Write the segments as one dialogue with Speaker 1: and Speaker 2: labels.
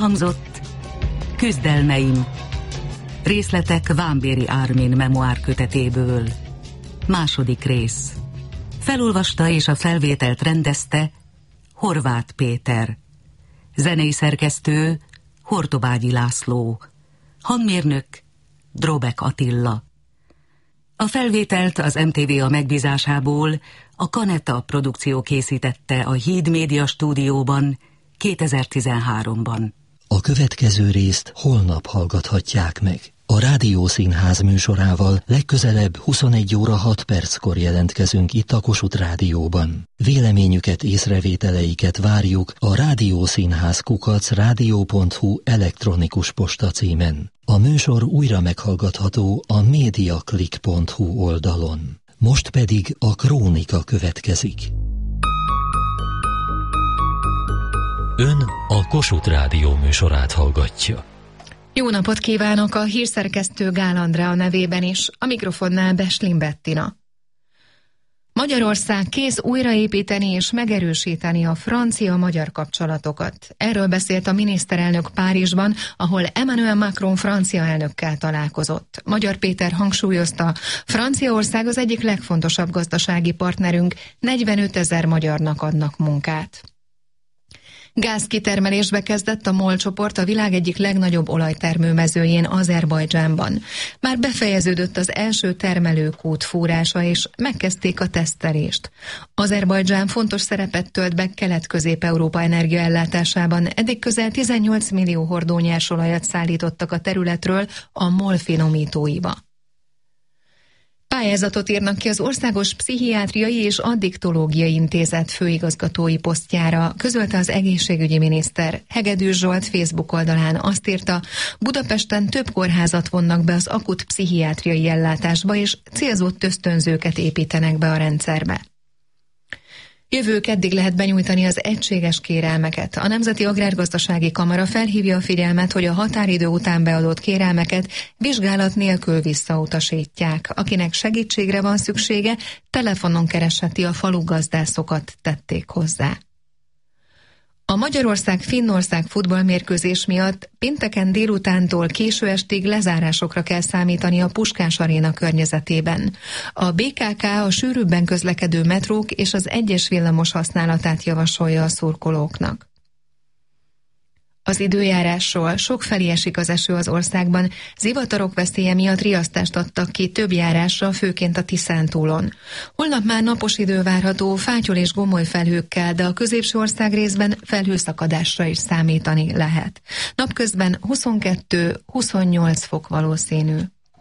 Speaker 1: Elhangzott Küzdelmeim. Részletek Vámbéry Ármin memoár kötetéből. Második rész. Felolvasta és a felvételt rendezte Horváth Péter. Zenei szerkesztő Hortobágyi László. Hangmérnök Drobek Attila. A felvételt az MTV megbízásából a Kaneta produkció készítette a Híd Média stúdióban 2013-ban.
Speaker 2: A következő részt holnap hallgathatják meg. A Rádiószínház műsorával legközelebb 21 óra 6 perckor jelentkezünk itt a Kossuth Rádióban. Véleményüket, észrevételeiket várjuk a rádiószínház@radio.hu elektronikus postacímen. A műsor újra meghallgatható a mediaclick.hu oldalon. Most pedig a Krónika következik. Ön a Kossuth Rádió műsorát hallgatja.
Speaker 3: Jó napot kívánok, a hírszerkesztő Gál Andrea nevében is, a mikrofonnál Beslin Bettina. Magyarország kész újraépíteni és megerősíteni a francia-magyar kapcsolatokat. Erről beszélt a miniszterelnök Párizsban, ahol Emmanuel Macron francia elnökkel találkozott. Magyar Péter hangsúlyozta, Franciaország az egyik legfontosabb gazdasági partnerünk, 45 000 magyarnak adnak munkát. Gázkitermelésbe kezdett a MOL csoport a világ egyik legnagyobb olajtermő mezőjén, Azerbajdzsánban. Már befejeződött az első termelőkút fúrása, és megkezdték a tesztelést. Azerbajdzsán fontos szerepet tölt be Kelet-Közép-Európa energiaellátásában, eddig közel 18 millió hordó nyersolajat szállítottak a területről a MOL finomítóiba. Pályázatot írnak ki az Országos Pszichiátriai és Addiktológiai Intézet főigazgatói posztjára, közölte az egészségügyi miniszter. Hegedűs Zsolt Facebook oldalán azt írta, Budapesten több kórházat vonnak be az akut pszichiátriai ellátásba, és célzott ösztönzőket építenek be a rendszerbe. Jövő keddig lehet benyújtani az egységes kérelmeket. A Nemzeti Agrárgazdasági Kamara felhívja a figyelmet, hogy a határidő után beadott kérelmeket vizsgálat nélkül visszautasítják. Akinek segítségre van szüksége, telefonon keresheti a falugazdászokat, tették hozzá. A Magyarország-Finnország futballmérkőzés miatt pénteken délutántól késő estig lezárásokra kell számítani a Puskás Aréna környezetében. A BKK a sűrűbben közlekedő metrók és az egyes villamos használatát javasolja a szurkolóknak. Az időjárásról: sokfelé esik az eső az országban, zivatarok veszélye miatt riasztást adtak ki több járásra, főként a Tiszántúlon. Holnap már napos idő várható, fátyol és gomoly felhőkkel, de a középső országrészben felhőszakadásra is számítani lehet. Napközben 22-28 fok valószínű.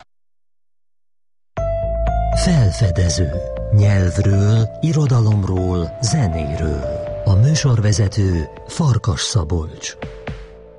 Speaker 2: Felfedező. Nyelvről, irodalomról, zenéről. A műsorvezető Farkas Szabolcs.